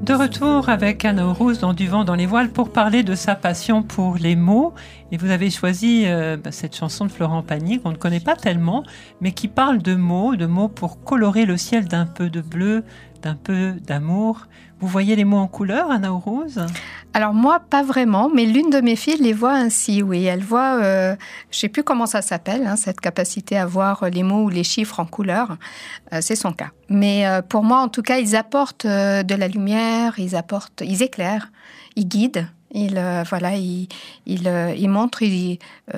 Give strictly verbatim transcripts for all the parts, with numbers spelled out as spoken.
De retour avec Anna Aurouz dans Du vent dans les voiles pour parler de sa passion pour les mots. Et vous avez choisi euh, bah, cette chanson de Florent Pagny qu'on ne connaît pas tellement, mais qui parle de mots, de mots pour colorer le ciel d'un peu de bleu, d'un peu d'amour. Vous voyez les mots en couleur, Anna Aurouz ? Alors moi, pas vraiment, mais l'une de mes filles les voit ainsi, oui. Elle voit, euh, je ne sais plus comment ça s'appelle, hein, cette capacité à voir les mots ou les chiffres en couleur. Euh, c'est son cas. Mais euh, pour moi, en tout cas, ils apportent euh, de la lumière, ils apportent, ils éclairent, ils guident, ils, euh, voilà, ils, ils, euh, ils montrent, ils, euh,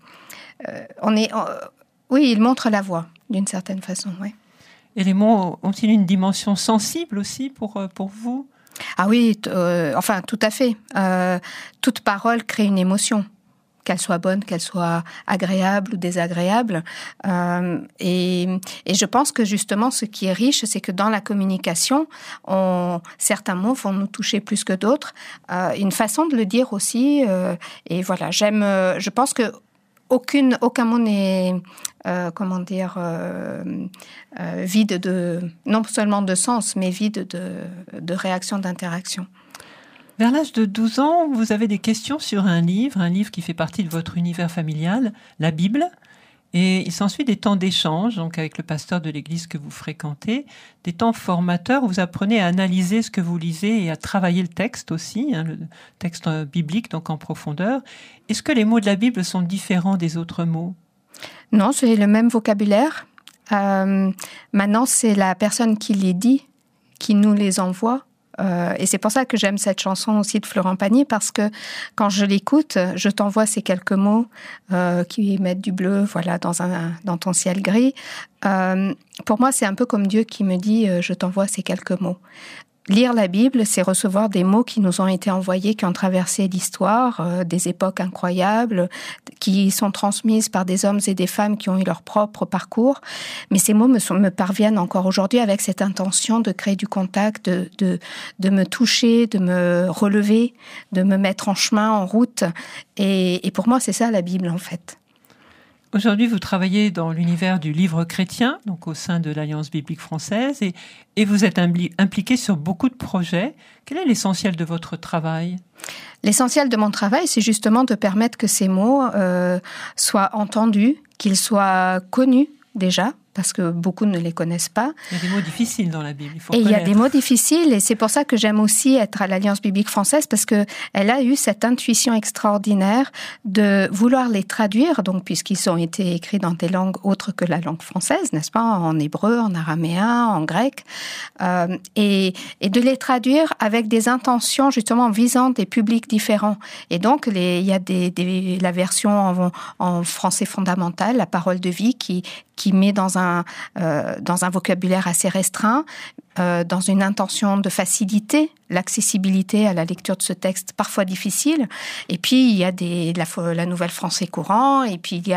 euh, on est, euh, oui, ils montrent la voie, d'une certaine façon, oui. Et les mots ont-ils une dimension sensible aussi pour, pour vous ? Ah oui, t- euh, enfin, tout à fait. Euh, toute parole crée une émotion, qu'elle soit bonne, qu'elle soit agréable ou désagréable. Euh, et, et je pense que justement, ce qui est riche, c'est que dans la communication, on, certains mots vont nous toucher plus que d'autres. Euh, une façon de le dire aussi. Euh, et voilà, j'aime. Euh, je pense que aucune, aucun mot n'est, euh, comment dire, euh, euh, vide de, non seulement de sens, mais vide de, de réaction, d'interaction. Vers l'âge de douze ans, vous avez des questions sur un livre, un livre qui fait partie de votre univers familial, la Bible. Et il s'ensuit des temps d'échange, donc avec le pasteur de l'église que vous fréquentez, des temps formateurs où vous apprenez à analyser ce que vous lisez et à travailler le texte aussi, hein, le texte biblique, donc en profondeur. Est-ce que les mots de la Bible sont différents des autres mots ? Non, c'est le même vocabulaire. Euh, maintenant, c'est la personne qui les dit, qui nous les envoie. Euh, et c'est pour ça que j'aime cette chanson aussi de Florent Pagny, parce que quand je l'écoute, je t'envoie ces quelques mots euh, qui mettent du bleu, voilà, dans un dans ton ciel gris. Euh, pour moi, c'est un peu comme Dieu qui me dit euh, je t'envoie ces quelques mots. Lire la Bible, c'est recevoir des mots qui nous ont été envoyés, qui ont traversé l'histoire, euh, des époques incroyables, qui sont transmises par des hommes et des femmes qui ont eu leur propre parcours. Mais ces mots me, sont, me parviennent encore aujourd'hui avec cette intention de créer du contact, de, de, de me toucher, de me relever, de me mettre en chemin, en route. Et, et pour moi, c'est ça la Bible, en fait. Aujourd'hui, vous travaillez dans l'univers du livre chrétien, donc au sein de l'Alliance biblique française, et, et vous êtes impliqué sur beaucoup de projets. Quel est l'essentiel de votre travail ? L'essentiel de mon travail, c'est justement de permettre que ces mots euh, soient entendus, qu'ils soient connus déjà, parce que beaucoup ne les connaissent pas. Il y a des mots difficiles dans la Bible, il faut Et connaître. Il y a des mots difficiles, et c'est pour ça que j'aime aussi être à l'Alliance biblique française, parce que elle a eu cette intuition extraordinaire de vouloir les traduire, donc puisqu'ils ont été écrits dans des langues autres que la langue française, n'est-ce pas, en hébreu, en araméen, en grec, euh, et, et de les traduire avec des intentions justement visant des publics différents. Et donc les, il y a des, des, la version en, en français fondamental, la parole de vie, qui qui met dans un euh, dans un vocabulaire assez restreint, euh, dans une intention de faciliter l'accessibilité à la lecture de ce texte parfois difficile. Et puis il y a des la, la nouvelle français courant, et puis il y a